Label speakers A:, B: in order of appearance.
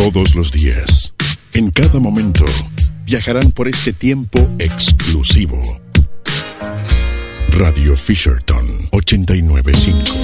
A: Todos los días, en cada momento, viajarán por este tiempo exclusivo. Radio Fisherton 89.5